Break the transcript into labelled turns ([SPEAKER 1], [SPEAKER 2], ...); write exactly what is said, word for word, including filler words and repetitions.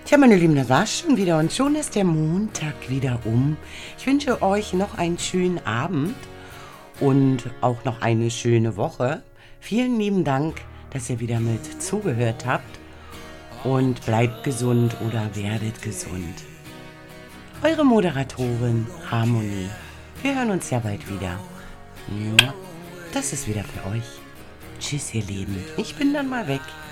[SPEAKER 1] Tja, meine Lieben, das war's schon wieder und schon ist der Montag wieder um. Ich wünsche euch noch einen schönen Abend und auch noch eine schöne Woche. Vielen lieben Dank, dass ihr wieder mit zugehört habt und bleibt gesund oder werdet gesund. Eure Moderatorin Harmonie. Wir hören uns ja bald wieder. Das ist wieder für euch. Tschüss, ihr Lieben. Ich bin dann mal weg.